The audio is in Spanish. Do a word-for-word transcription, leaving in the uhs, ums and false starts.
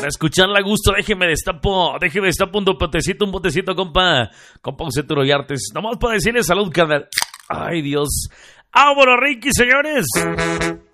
Para escucharla a gusto, déjeme destapo, déjeme destapo un botecito, un botecito, compa. Compa José Turo y Artes. Nomás para decirle salud, carnal. Ay, Dios. ¡Vámonos, Ricky, señores!